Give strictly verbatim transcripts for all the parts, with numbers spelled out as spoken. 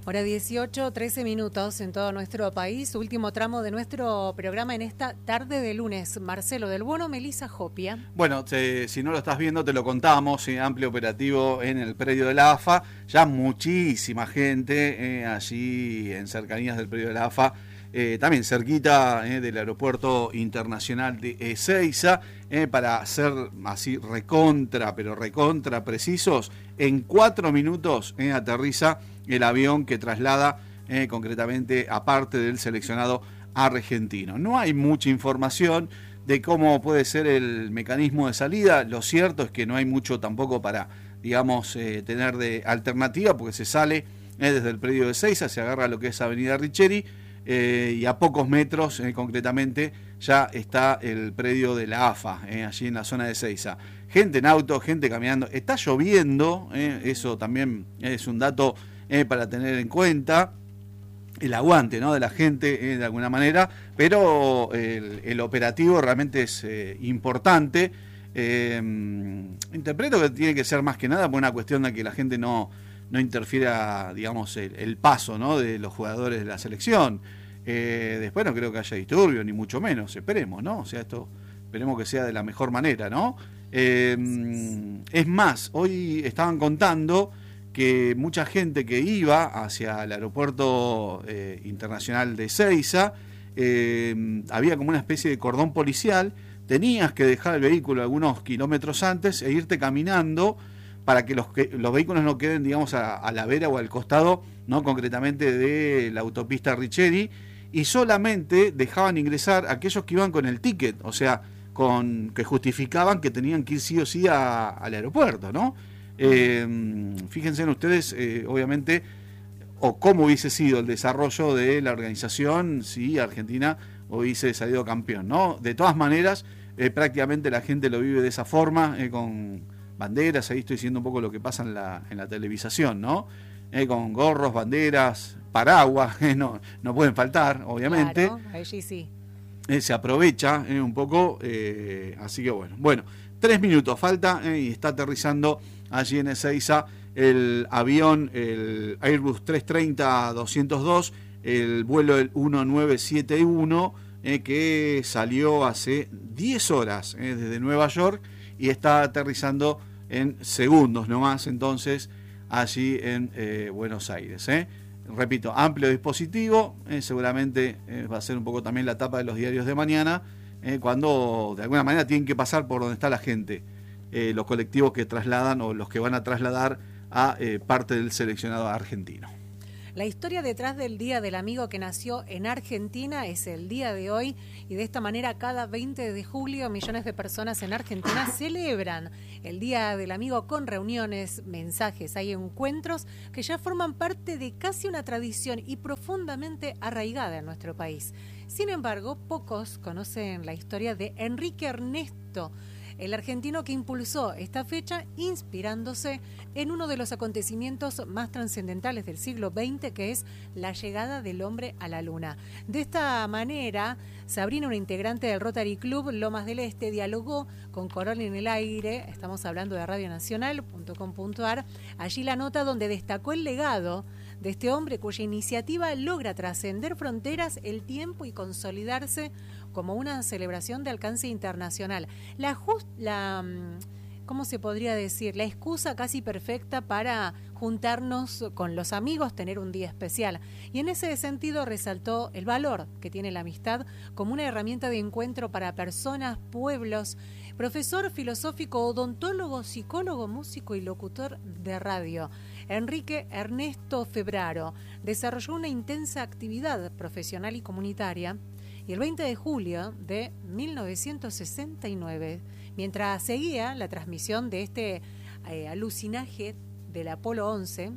Hora dieciocho, trece minutos en todo nuestro país. Último tramo de nuestro programa en esta tarde de lunes. Marcelo del Bono, Melisa Jopia. Bueno, te, si no lo estás viendo, te lo contamos. Eh, amplio operativo en el predio de la A F A. Ya muchísima gente eh, allí en cercanías del predio de la A F A. Eh, también cerquita eh, del aeropuerto internacional de Ezeiza, eh, para ser así recontra, pero recontra precisos, en cuatro minutos eh, aterriza el avión que traslada eh, concretamente a parte del seleccionado argentino. No hay mucha información de cómo puede ser el mecanismo de salida. Lo cierto es que no hay mucho tampoco para, digamos, eh, tener de alternativa, porque se sale eh, desde el predio de Ezeiza, se agarra lo que es Avenida Richeri, Eh, y a pocos metros eh, concretamente ya está el predio de la A F A, eh, allí en la zona de Ezeiza. Gente en auto, gente caminando. Está lloviendo, eh, eso también es un dato eh, para tener en cuenta. El aguante, ¿no?, de la gente eh, de alguna manera, pero el, el operativo realmente es eh, importante. Eh, interpreto que tiene que ser más que nada por una cuestión de que la gente no... no interfiera, digamos, el, el paso, ¿no?, de los jugadores de la selección. Eh, después no creo que haya disturbio, ni mucho menos, esperemos, ¿no? O sea, esto esperemos que sea de la mejor manera, ¿no? Eh, es más, hoy estaban contando que mucha gente que iba hacia el aeropuerto eh, internacional de Ezeiza, eh, había como una especie de cordón policial, tenías que dejar el vehículo algunos kilómetros antes e irte caminando para que los, que los vehículos no queden, digamos, a, a la vera o al costado, ¿no?, concretamente de la autopista Richeri, y solamente dejaban ingresar a aquellos que iban con el ticket, o sea, con que justificaban que tenían que ir sí o sí a, al aeropuerto, ¿no? Eh, fíjense en ustedes, eh, obviamente, o cómo hubiese sido el desarrollo de la organización si Argentina hubiese salido campeón, ¿no? De todas maneras, eh, prácticamente la gente lo vive de esa forma, eh, con banderas. Ahí estoy diciendo un poco lo que pasa en la, en la televisación, ¿no? Eh, con gorros, banderas, paraguas, eh, no, no pueden faltar, obviamente. Claro, allí sí. Eh, se aprovecha eh, un poco, eh, así que bueno. Bueno, tres minutos falta eh, y está aterrizando allí en Ezeiza el avión, el Airbus trescientos treinta doscientos dos, el vuelo el mil novecientos setenta y uno, eh, que salió hace diez horas eh, desde Nueva York, y está aterrizando en segundos nomás, entonces, allí en eh, Buenos Aires. ¿eh? Repito, amplio dispositivo, eh, seguramente eh, va a ser un poco también la tapa de los diarios de mañana, eh, cuando de alguna manera tienen que pasar por donde está la gente, eh, los colectivos que trasladan o los que van a trasladar a eh, parte del seleccionado argentino. La historia detrás del Día del Amigo que nació en Argentina es el día de hoy, y de esta manera cada veinte de julio millones de personas en Argentina celebran el Día del Amigo con reuniones, mensajes, hay encuentros que ya forman parte de casi una tradición y profundamente arraigada en nuestro país. Sin embargo, pocos conocen la historia de Enrique Ernesto, el argentino que impulsó esta fecha inspirándose en uno de los acontecimientos más trascendentales del siglo veinte, que es la llegada del hombre a la luna. De esta manera, Sabrina, una integrante del Rotary Club Lomas del Este, dialogó con Corol en el Aire, estamos hablando de radio nacional punto com punto a r, allí la nota donde destacó el legado de este hombre cuya iniciativa logra trascender fronteras, el tiempo y consolidarse como una celebración de alcance internacional. La, just, la ¿cómo se podría decir? La excusa casi perfecta para juntarnos con los amigos, tener un día especial. Y en ese sentido resaltó el valor que tiene la amistad como una herramienta de encuentro para personas, pueblos. Profesor filosófico, odontólogo, psicólogo, músico y locutor de radio, Enrique Ernesto Febraro desarrolló una intensa actividad profesional y comunitaria, y el veinte de julio de mil novecientos sesenta y nueve, mientras seguía la transmisión de este eh, alucinaje del Apolo once,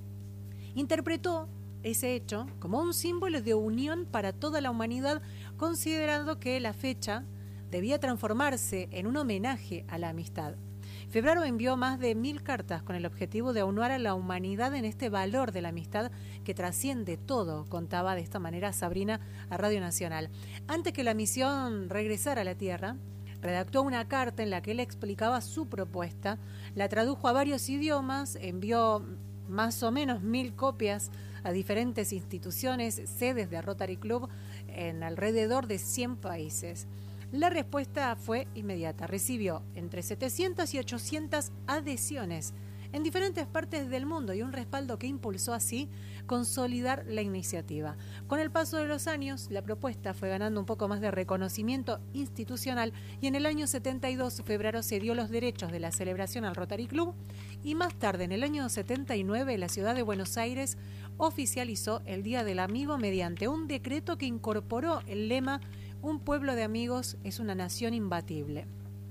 interpretó ese hecho como un símbolo de unión para toda la humanidad, considerando que la fecha debía transformarse en un homenaje a la amistad. Febraro envió más de mil cartas con el objetivo de aunar a la humanidad en este valor de la amistad que trasciende todo, contaba de esta manera Sabrina a Radio Nacional. Antes que la misión regresara a la Tierra, redactó una carta en la que él explicaba su propuesta, la tradujo a varios idiomas, envió más o menos mil copias a diferentes instituciones, sedes de Rotary Club en alrededor de cien países. La respuesta fue inmediata, recibió entre setecientas y ochocientas adhesiones en diferentes partes del mundo y un respaldo que impulsó así consolidar la iniciativa. Con el paso de los años, la propuesta fue ganando un poco más de reconocimiento institucional y en el año setenta y dos, Febraro cedió los derechos de la celebración al Rotary Club y más tarde, en el año setenta y nueve, la ciudad de Buenos Aires oficializó el Día del Amigo mediante un decreto que incorporó el lema "Un pueblo de amigos es una nación imbatible".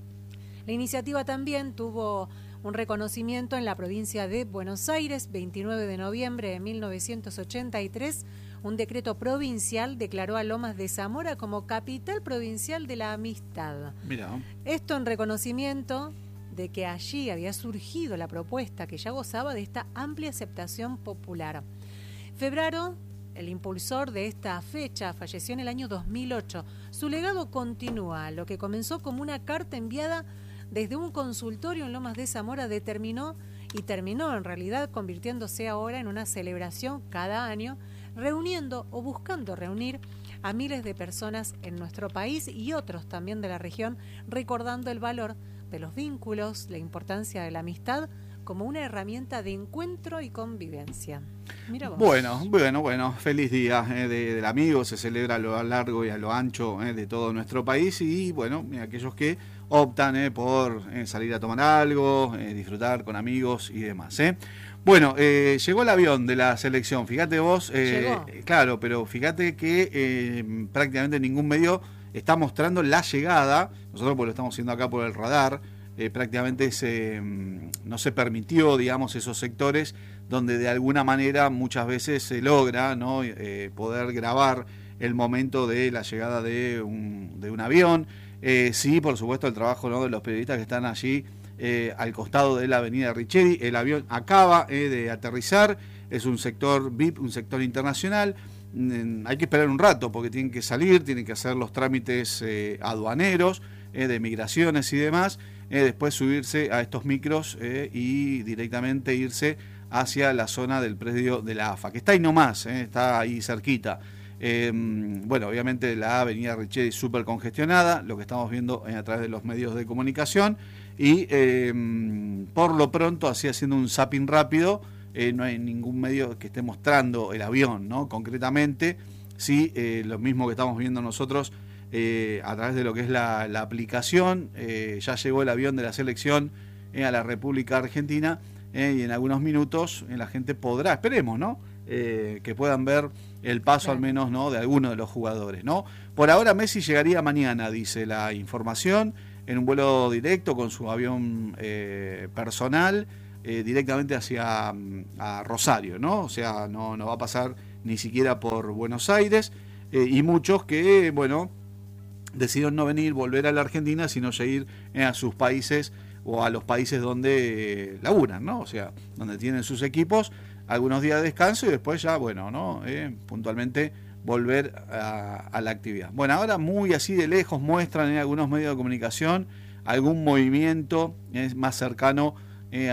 La iniciativa también tuvo un reconocimiento en la provincia de Buenos Aires. Veintinueve de noviembre de mil novecientos ochenta y tres, un decreto provincial declaró a Lomas de Zamora como capital provincial de la amistad. Mirá. Esto en reconocimiento de que allí había surgido la propuesta que ya gozaba de esta amplia aceptación popular. Febraro, el impulsor de esta fecha, falleció en el año dos mil ocho. Su legado continúa. Lo que comenzó como una carta enviada desde un consultorio en Lomas de Zamora determinó y terminó en realidad convirtiéndose ahora en una celebración cada año, reuniendo o buscando reunir a miles de personas en nuestro país y otros también de la región, recordando el valor de los vínculos, la importancia de la amistad como una herramienta de encuentro y convivencia. Mira vos. Bueno, bueno, bueno, feliz día eh, de, del amigo, se celebra a lo largo y a lo ancho eh, de todo nuestro país y bueno, aquellos que optan eh, por eh, salir a tomar algo, eh, disfrutar con amigos y demás. Eh. Bueno, eh, llegó el avión de la selección, fíjate vos, eh, claro, pero fíjate que eh, prácticamente ningún medio está mostrando la llegada, nosotros pues lo estamos haciendo acá por el radar. Eh, prácticamente se, no se permitió, digamos, esos sectores donde de alguna manera muchas veces se logra, ¿no? eh, poder grabar el momento de la llegada de un, de un avión. Eh, sí, por supuesto, el trabajo, ¿no?, de los periodistas que están allí eh, al costado de la avenida Richeri. El avión acaba eh, de aterrizar, es un sector V I P, un sector internacional. Mm, hay que esperar un rato porque tienen que salir, tienen que hacer los trámites eh, aduaneros, eh, de migraciones y demás. Eh, después subirse a estos micros eh, y directamente irse hacia la zona del predio de la A F A, que está ahí nomás, eh, está ahí cerquita. Eh, bueno, obviamente la avenida Richeri súper congestionada, lo que estamos viendo eh, a través de los medios de comunicación, y eh, por lo pronto, así haciendo un zapping rápido, eh, no hay ningún medio que esté mostrando el avión, ¿no? Concretamente, sí, eh, lo mismo que estamos viendo nosotros, Eh, a través de lo que es la, la aplicación, eh, ya llegó el avión de la selección eh, a la República Argentina eh, y en algunos minutos eh, la gente podrá, esperemos, ¿no? Eh, que puedan ver el paso al menos, ¿no?, de alguno de los jugadores, ¿no? Por ahora Messi llegaría mañana, dice la información, en un vuelo directo con su avión eh, personal eh, directamente hacia a Rosario, ¿no? O sea, no, no va a pasar ni siquiera por Buenos Aires eh, y muchos que, bueno, decidieron no venir, volver a la Argentina, sino ya ir eh, a sus países o a los países donde eh, laburan, ¿no? O sea, donde tienen sus equipos, algunos días de descanso y después ya, bueno, ¿no? Eh, puntualmente volver a, a la actividad. Bueno, ahora muy así de lejos muestran en algunos medios de comunicación algún movimiento eh, más cercano eh,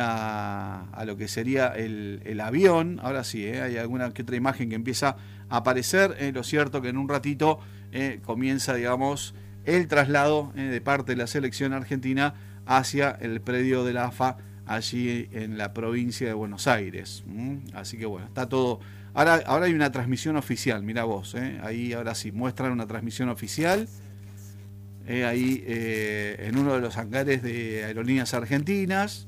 a, a lo que sería el, el avión. Ahora sí, eh, hay alguna que otra imagen que empieza a aparecer. Eh, lo cierto que en un ratito Eh, comienza, digamos, el traslado eh, de parte de la selección argentina hacia el predio de la A F A, allí en la provincia de Buenos Aires. ¿Mm? Así que bueno, está todo. Ahora, ahora hay una transmisión oficial, mirá vos, eh, ahí ahora sí, muestran una transmisión oficial, eh, ahí eh, en uno de los hangares de Aerolíneas Argentinas,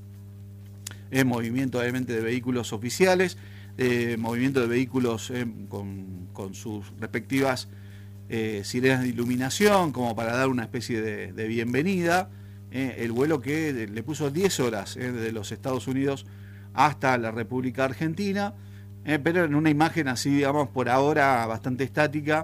eh, movimiento obviamente de vehículos oficiales, eh, movimiento de vehículos eh, con, con sus respectivas Eh, sirenas de iluminación como para dar una especie de, de bienvenida, eh, el vuelo que le puso diez horas eh, desde los Estados Unidos hasta la República Argentina, eh, pero en una imagen así, digamos, por ahora bastante estática,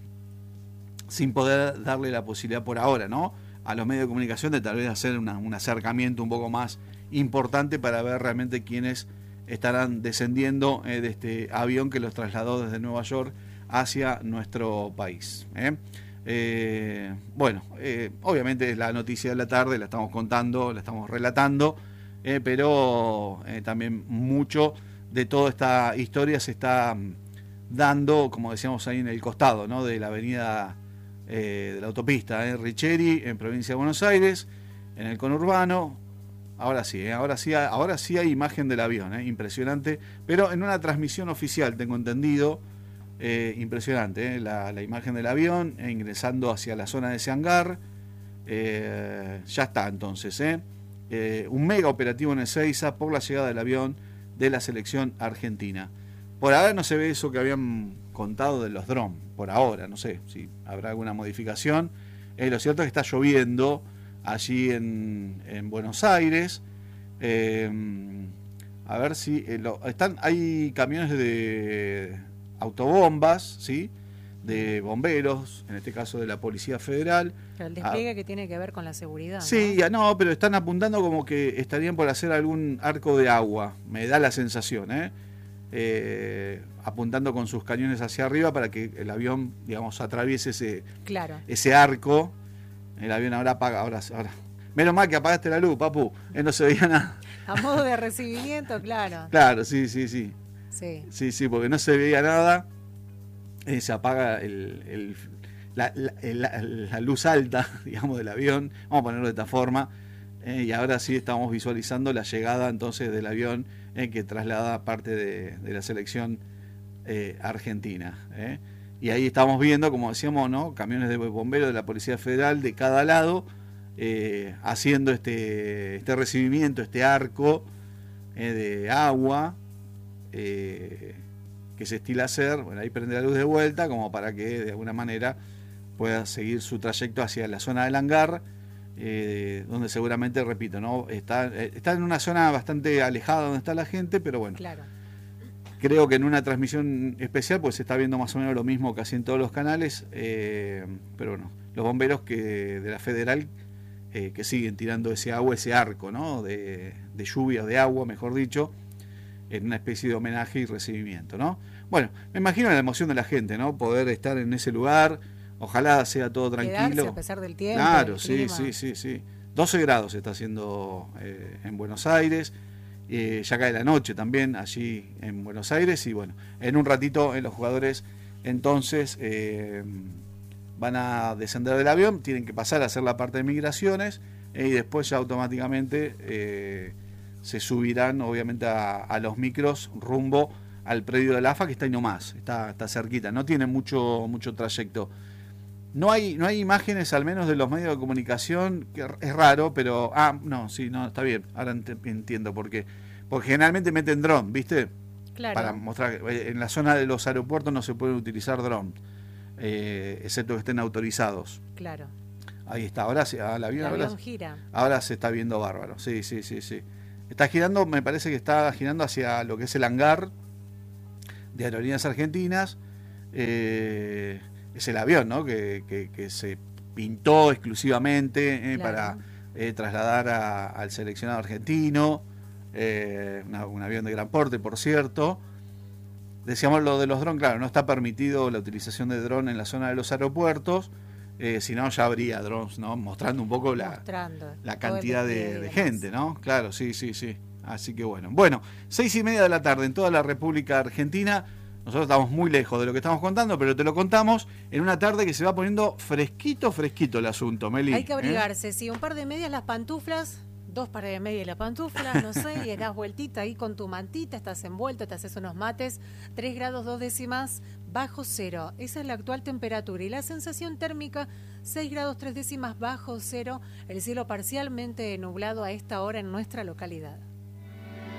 sin poder darle la posibilidad por ahora, ¿no?, a los medios de comunicación de tal vez hacer una, un acercamiento un poco más importante para ver realmente quiénes estarán descendiendo eh, de este avión que los trasladó desde Nueva York hacia nuestro país. ¿eh? Eh, bueno, eh, obviamente es la noticia de la tarde, la estamos contando, la estamos relatando, eh, pero eh, también mucho de toda esta historia se está dando, como decíamos ahí en el costado, ¿no? De la avenida eh, de la autopista, ¿eh? Richeri, en provincia de Buenos Aires, en el conurbano. Ahora sí, ¿eh? ahora sí, ahora sí hay imagen del avión, ¿eh? Impresionante, pero en una transmisión oficial, tengo entendido, eh, impresionante, ¿eh? la, la imagen del avión, eh, ingresando hacia la zona de ese hangar, eh, ya está entonces, ¿eh? Eh, un mega operativo en Ezeiza por la llegada del avión de la selección argentina. Por ahora no se ve eso que habían contado de los drones, por ahora, no sé si habrá alguna modificación. Eh, lo cierto es que está lloviendo allí en, en Buenos Aires. Eh, a ver si eh, lo, están, hay camiones de autobombas, ¿sí? De bomberos, en este caso de la Policía Federal. Pero el despliegue ah, que tiene que ver con la seguridad. Sí, ¿no? no, pero están apuntando como que estarían por hacer algún arco de agua, me da la sensación, ¿eh? Eh, apuntando con sus cañones hacia arriba para que el avión, digamos, atraviese ese, claro. ese arco. El avión ahora apaga, ahora, ahora. Menos mal que apagaste la luz, papu, eh, no se veía nada. A modo de recibimiento, claro. Claro, sí, sí, sí. Sí, sí, sí, porque no se veía nada. Eh, se apaga el, el, la, la, la, la luz alta, digamos, del avión. Vamos a ponerlo de esta forma. Eh, y ahora sí estamos visualizando la llegada entonces del avión eh, que traslada parte de, de la selección eh, argentina. Eh. Y ahí estamos viendo, como decíamos, ¿no? Camiones de bomberos de la Policía Federal de cada lado, eh, haciendo este, este recibimiento, este arco eh, de agua eh, que se estila hacer. Bueno, ahí prende la luz de vuelta como para que de alguna manera pueda seguir su trayecto hacia la zona del hangar, eh, donde seguramente, repito, ¿no? Está, está en una zona bastante alejada donde está la gente, pero bueno. Claro. Creo que en una transmisión especial pues se está viendo más o menos lo mismo casi en todos los canales, eh, pero bueno, los bomberos que de la Federal eh, que siguen tirando ese agua, ese arco, ¿no? de, de lluvia, de agua, mejor dicho, en una especie de homenaje y recibimiento, ¿no? Bueno, me imagino la emoción de la gente, ¿no? Poder estar en ese lugar, ojalá sea todo tranquilo. Quedarse a pesar del tiempo. Claro, sí, sí, sí, sí. doce grados está haciendo eh, en Buenos Aires. Eh, ya cae la noche también allí en Buenos Aires y bueno, en un ratito eh, los jugadores entonces eh, van a descender del avión, tienen que pasar a hacer la parte de migraciones eh, y después ya automáticamente eh, se subirán obviamente a, a los micros rumbo al predio de la A F A, que está ahí nomás, está, está cerquita, no tiene mucho, mucho trayecto. No hay, no hay imágenes, al menos de los medios de comunicación, que es raro, pero... Ah, no, sí, no, está bien, ahora entiendo por qué. Porque generalmente meten dron, ¿viste? Claro. Para mostrar que en la zona de los aeropuertos no se pueden utilizar dron, eh, excepto que estén autorizados. Claro. Ahí está, ahora sí, ah, la avión, el avión ahora, gira. Ahora se está viendo bárbaro, sí, sí, sí, sí. Está girando, me parece que está girando hacia lo que es el hangar de Aerolíneas Argentinas, eh... es el avión, ¿no? que, que, que se pintó exclusivamente eh, claro. para eh, trasladar a, al seleccionado argentino, eh, una, un avión de gran porte, por cierto. Decíamos lo de los drones, claro, no está permitido la utilización de drones en la zona de los aeropuertos, eh, si no ya habría drones, ¿no? Mostrando un poco la, la cantidad de, de gente, ¿no? Claro, sí, sí, sí. Así que bueno. Bueno, seis y media de la tarde en toda la República Argentina. Nosotros estamos muy lejos de lo que estamos contando, pero te lo contamos en una tarde que se va poniendo fresquito, fresquito el asunto, Meli. Hay que abrigarse, ¿eh? Sí, un par de medias, las pantuflas, dos pares de medias y las pantuflas, no sé, y das vueltita ahí con tu mantita, estás envuelto, te haces unos mates, tres grados dos décimas bajo cero. Esa es la actual temperatura y la sensación térmica, seis grados tres décimas bajo cero, el cielo parcialmente nublado a esta hora en nuestra localidad.